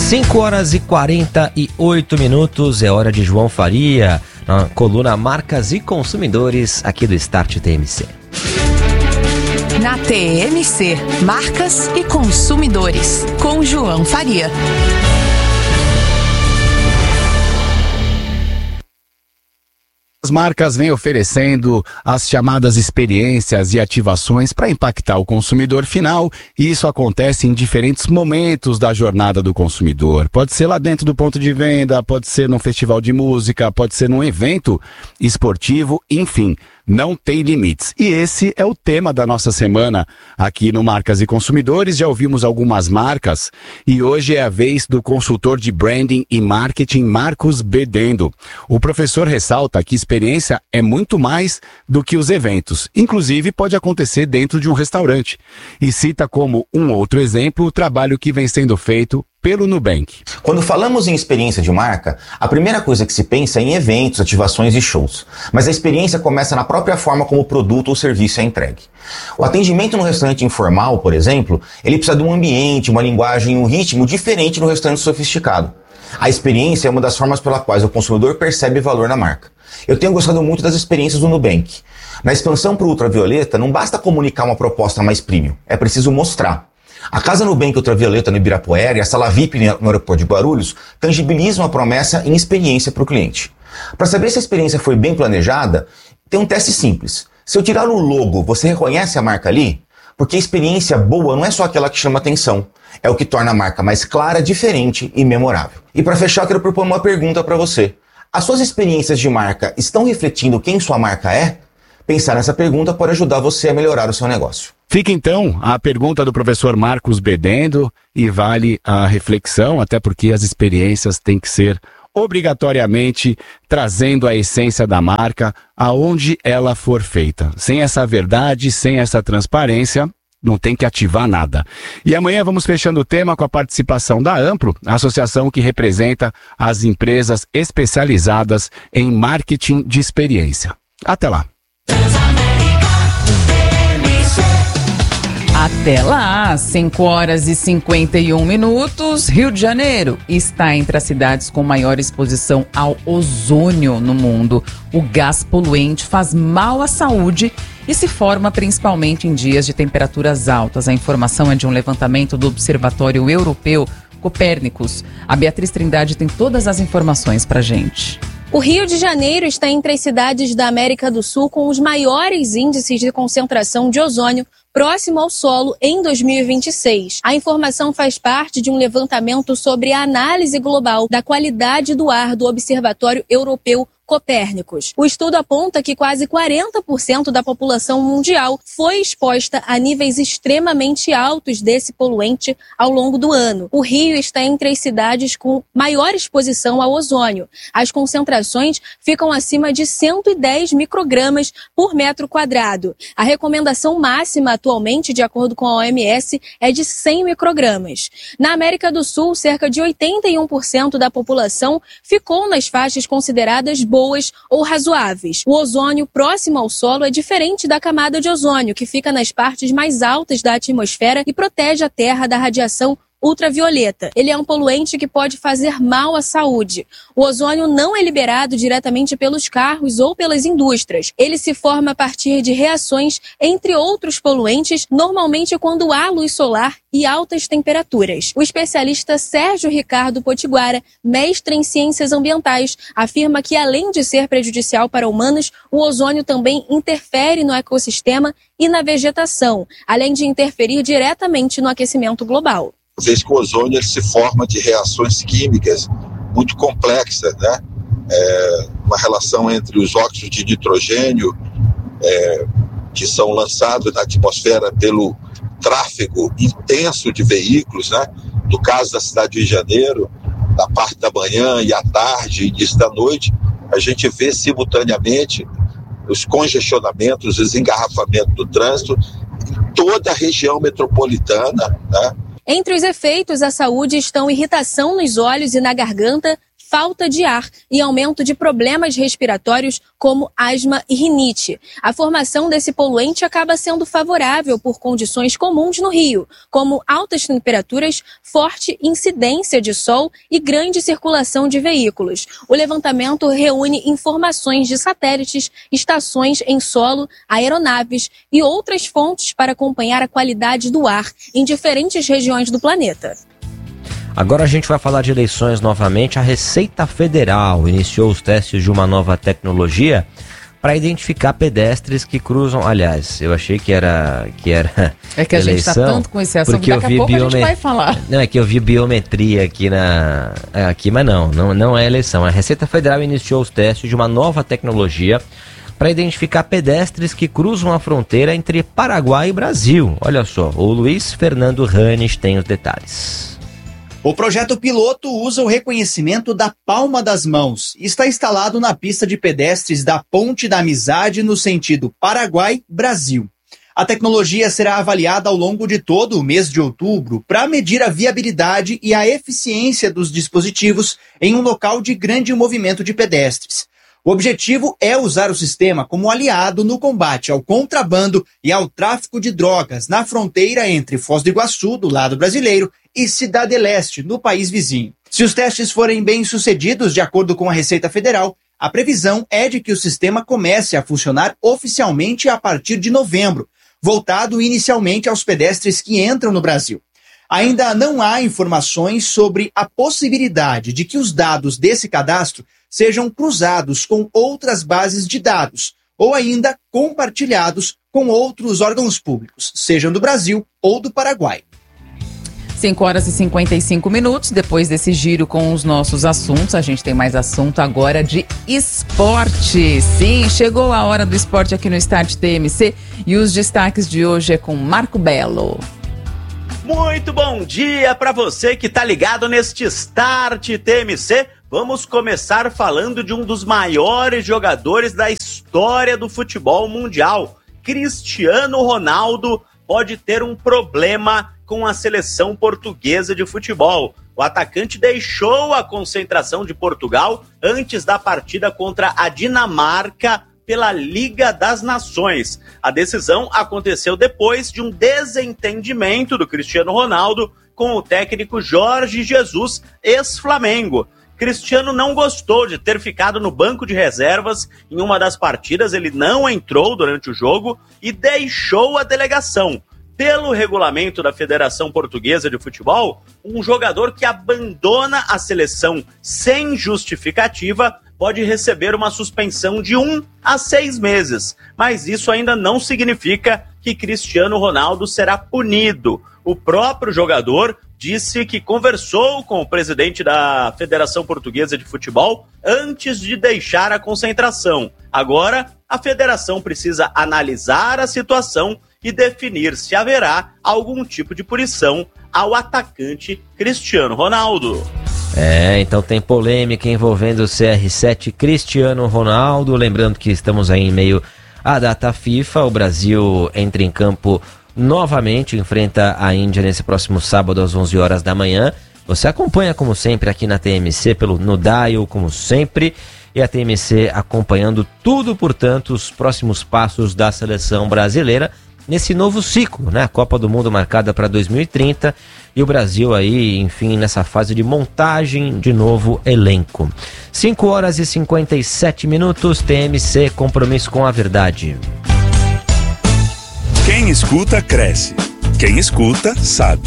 5h48, é hora de João Faria, na coluna Marcas e Consumidores, aqui do Start TMC. Na TMC, Marcas e Consumidores, com João Faria. As marcas vêm oferecendo as chamadas experiências e ativações para impactar o consumidor final, e isso acontece em diferentes momentos da jornada do consumidor. Pode ser lá dentro do ponto de venda, pode ser num festival de música, pode ser num evento esportivo, enfim, não tem limites. E esse é o tema da nossa semana aqui no Marcas e Consumidores. Já ouvimos algumas marcas e hoje é a vez do consultor de branding e marketing Marcos Bedendo. O professor ressalta que experiência é muito mais do que os eventos. Inclusive pode acontecer dentro de um restaurante. E cita como um outro exemplo o trabalho que vem sendo feito pelo Nubank. Quando falamos em experiência de marca, a primeira coisa que se pensa é em eventos, ativações e shows. Mas a experiência começa na própria forma como o produto ou serviço é entregue. O atendimento no restaurante informal, por exemplo, ele precisa de um ambiente, uma linguagem, um ritmo diferente do restaurante sofisticado. A experiência é uma das formas pela quais o consumidor percebe valor na marca. Eu tenho gostado muito das experiências do Nubank. Na expansão para o ultravioleta, não basta comunicar uma proposta mais premium, é preciso mostrar. A Casa Nubank Ultravioleta no Ibirapuera e a Sala VIP no aeroporto de Guarulhos tangibilizam a promessa em experiência para o cliente. Para saber se a experiência foi bem planejada, tem um teste simples. Se eu tirar o logo, você reconhece a marca ali? Porque a experiência boa não é só aquela que chama atenção, é o que torna a marca mais clara, diferente e memorável. E para fechar, eu quero propor uma pergunta para você. As suas experiências de marca estão refletindo quem sua marca é? Pensar nessa pergunta pode ajudar você a melhorar o seu negócio. Fica então a pergunta do professor Marcos Bedendo e vale a reflexão, até porque as experiências têm que ser obrigatoriamente trazendo a essência da marca aonde ela for feita. Sem essa verdade, sem essa transparência, não tem que ativar nada. E amanhã vamos fechando o tema com a participação da Ampro, a associação que representa as empresas especializadas em marketing de experiência. Até lá! Até lá, 5h51, Rio de Janeiro está entre as cidades com maior exposição ao ozônio no mundo. O gás poluente faz mal à saúde e se forma principalmente em dias de temperaturas altas. A informação é de um levantamento do Observatório Europeu Copérnicos. A Beatriz Trindade tem todas as informações pra gente. O Rio de Janeiro está entre as cidades da América do Sul com os maiores índices de concentração de ozônio próximo ao solo em 2026. A informação faz parte de um levantamento sobre a análise global da qualidade do ar do Observatório Europeu Copérnicos. O estudo aponta que quase 40% da população mundial foi exposta a níveis extremamente altos desse poluente ao longo do ano. O Rio está entre as cidades com maior exposição ao ozônio. As concentrações ficam acima de 110 microgramas por metro quadrado. A recomendação máxima atualmente, de acordo com a OMS, é de 100 microgramas. Na América do Sul, cerca de 81% da população ficou nas faixas consideradas boas ou razoáveis. O ozônio próximo ao solo é diferente da camada de ozônio, que fica nas partes mais altas da atmosfera e protege a Terra da radiação ultravioleta. Ele é um poluente que pode fazer mal à saúde. O ozônio não é liberado diretamente pelos carros ou pelas indústrias. Ele se forma a partir de reações entre outros poluentes, normalmente quando há luz solar e altas temperaturas. O especialista Sérgio Ricardo Potiguara, mestre em ciências ambientais, afirma que além de ser prejudicial para humanos, o ozônio também interfere no ecossistema e na vegetação, além de interferir diretamente no aquecimento global. Uma vez que o ozônio ele se forma de reações químicas muito complexas, né? Uma relação entre os óxidos de nitrogênio que são lançados na atmosfera pelo tráfego intenso de veículos, né? No caso da cidade de Rio de Janeiro, na parte da manhã e à tarde, início da noite, a gente vê simultaneamente os congestionamentos, os engarrafamentos do trânsito em toda a região metropolitana, né? Entre os efeitos à saúde estão irritação nos olhos e na garganta, falta de ar e aumento de problemas respiratórios como asma e rinite. A formação desse poluente acaba sendo favorável por condições comuns no Rio, como altas temperaturas, forte incidência de sol e grande circulação de veículos. O levantamento reúne informações de satélites, estações em solo, aeronaves e outras fontes para acompanhar a qualidade do ar em diferentes regiões do planeta. Agora a gente vai falar de eleições novamente. A Receita Federal iniciou os testes de uma nova tecnologia para identificar pedestres que cruzam. Aliás, eu achei que era É que a gente está tanto com esse assunto que daqui a pouco a gente vai falar. Não, é que eu vi biometria aqui mas não é eleição. A Receita Federal iniciou os testes de uma nova tecnologia para identificar pedestres que cruzam a fronteira entre Paraguai e Brasil. Olha só, o Luiz Fernando Ranes tem os detalhes. O projeto piloto usa o reconhecimento da palma das mãos e está instalado na pista de pedestres da Ponte da Amizade no sentido Paraguai-Brasil. A tecnologia será avaliada ao longo de todo o mês de outubro para medir a viabilidade e a eficiência dos dispositivos em um local de grande movimento de pedestres. O objetivo é usar o sistema como aliado no combate ao contrabando e ao tráfico de drogas na fronteira entre Foz do Iguaçu, do lado brasileiro, e Cidade Leste, no país vizinho. Se os testes forem bem-sucedidos, de acordo com a Receita Federal, a previsão é de que o sistema comece a funcionar oficialmente a partir de novembro, voltado inicialmente aos pedestres que entram no Brasil. Ainda não há informações sobre a possibilidade de que os dados desse cadastro sejam cruzados com outras bases de dados ou ainda compartilhados com outros órgãos públicos, sejam do Brasil ou do Paraguai. 5h55. Depois desse giro com os nossos assuntos, a gente tem mais assunto agora de esporte. Sim, chegou a hora do esporte aqui no Start TMC e os destaques de hoje é com Marco Belo. Muito bom dia para você que tá ligado neste Start TMC. Vamos começar falando de um dos maiores jogadores da história do futebol mundial. Cristiano Ronaldo pode ter um problema com a seleção portuguesa de futebol. O atacante deixou a concentração de Portugal antes da partida contra a Dinamarca pela Liga das Nações. A decisão aconteceu depois de um desentendimento do Cristiano Ronaldo com o técnico Jorge Jesus, ex-Flamengo. Cristiano não gostou de ter ficado no banco de reservas em uma das partidas, ele não entrou durante o jogo e deixou a delegação. Pelo regulamento da Federação Portuguesa de Futebol, um jogador que abandona a seleção sem justificativa pode receber uma suspensão de 1 a 6 meses. Mas isso ainda não significa que Cristiano Ronaldo será punido. O próprio jogador disse que conversou com o presidente da Federação Portuguesa de Futebol antes de deixar a concentração. Agora, a federação precisa analisar a situação e definir se haverá algum tipo de punição ao atacante Cristiano Ronaldo. Então tem polêmica envolvendo o CR7 Cristiano Ronaldo. Lembrando que estamos aí em meio à data FIFA. O Brasil entra em campo novamente, enfrenta a Índia nesse próximo sábado às 11 horas da manhã. Você acompanha como sempre aqui na TMC, no Dial, como sempre. E a TMC acompanhando tudo, portanto, os próximos passos da seleção brasileira nesse novo ciclo, né? A Copa do Mundo marcada para 2030 e o Brasil aí, enfim, nessa fase de montagem de novo elenco. 5h57, TMC, compromisso com a verdade. Quem escuta, cresce. Quem escuta, sabe.